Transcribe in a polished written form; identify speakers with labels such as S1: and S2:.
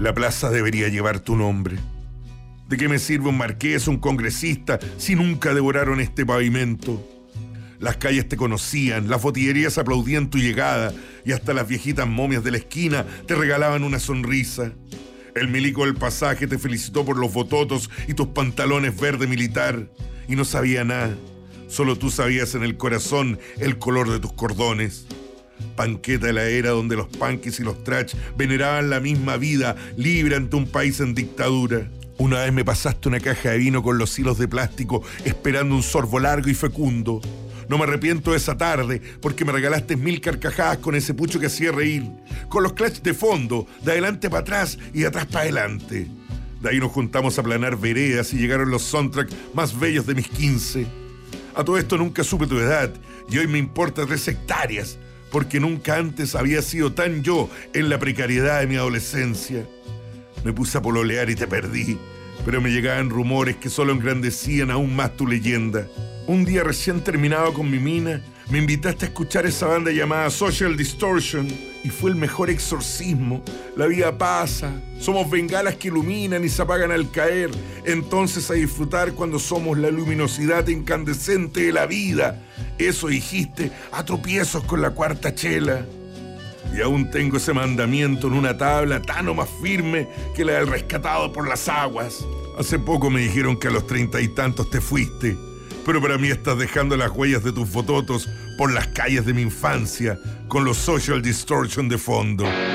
S1: La plaza debería llevar tu nombre. ¿De qué me sirve un marqués, un congresista, si nunca devoraron este pavimento? Las calles te conocían, las botillerías aplaudían tu llegada y hasta las viejitas momias de la esquina te regalaban una sonrisa. El milico del pasaje te felicitó por los bototos y tus pantalones verde militar y no sabía nada. Solo tú sabías en el corazón el color de tus cordones. Panqueta de la era donde los punkis y los trash veneraban la misma vida libre ante un país en dictadura. Una vez me pasaste una caja de vino con los hilos de plástico esperando un sorbo largo y fecundo. No me arrepiento de esa tarde porque me regalaste 1000 carcajadas con ese pucho que hacía reír, con los clash de fondo, de adelante para atrás y de atrás para adelante. De ahí nos juntamos a planar veredas y llegaron los soundtracks más bellos de mis 15. A todo esto nunca supe tu edad y hoy me importa 3 hectáreas porque nunca antes había sido tan yo en la precariedad de mi adolescencia. Me puse a pololear y te perdí, pero me llegaban rumores que solo engrandecían aún más tu leyenda. Un día recién terminado con mi mina, me invitaste a escuchar esa banda llamada Social Distortion y fue el mejor exorcismo. La vida pasa, somos bengalas que iluminan y se apagan al caer, entonces a disfrutar cuando somos la luminosidad incandescente de la vida. Eso dijiste a tropiezos con la 4ª chela. Y aún tengo ese mandamiento en una tabla tan o más firme que la del rescatado por las aguas. Hace poco me dijeron que a los 30 y tantos te fuiste, pero para mí estás dejando las huellas de tus fototos por las calles de mi infancia con los Social Distortion de fondo.